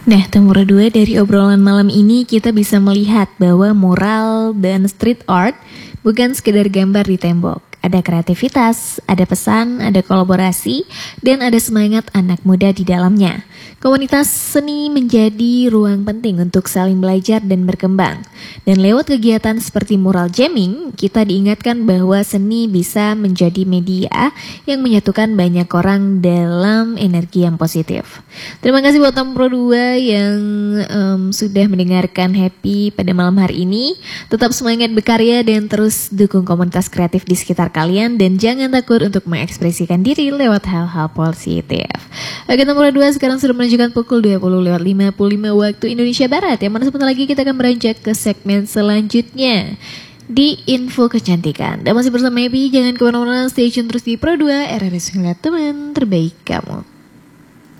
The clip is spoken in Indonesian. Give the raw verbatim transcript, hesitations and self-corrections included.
Nah, nomor dua dari obrolan malam ini kita bisa melihat bahwa mural dan street art bukan sekedar gambar di tembok. Ada kreativitas, ada pesan, ada kolaborasi, dan ada semangat anak muda di dalamnya. Komunitas seni menjadi ruang penting untuk saling belajar dan berkembang. Dan lewat kegiatan seperti mural jamming, kita diingatkan bahwa seni bisa menjadi media yang menyatukan banyak orang dalam energi yang positif. Terima kasih buat Tom Pro dua yang um, sudah mendengarkan Happy pada malam hari ini. Tetap semangat berkarya dan terus dukung komunitas kreatif di sekitar kalian. Dan jangan takut untuk mengekspresikan diri lewat hal-hal positif. Oke, nomor dua sekarang sudah menunjukkan pukul dua puluh lewat lima puluh lima waktu Indonesia Barat. Yang mana sebentar lagi kita akan beranjak ke segmen selanjutnya di Info Kecantikan. Dan masih bersama Happy, jangan kemana-mana, stay tune terus di Pro dua, R R S Ngeliat Teman Terbaik Kamu.